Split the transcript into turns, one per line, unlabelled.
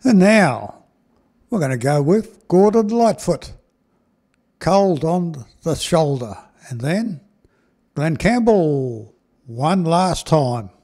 And now we're going to go with Gordon Lightfoot, Cold on the Shoulder, and then Glenn Campbell, One Last Time.